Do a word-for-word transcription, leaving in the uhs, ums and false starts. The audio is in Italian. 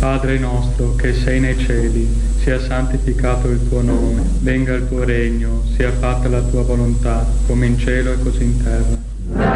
Padre nostro che sei nei cieli, sia santificato il tuo nome, venga il tuo regno, sia fatta la tua volontà, come in cielo e così in terra.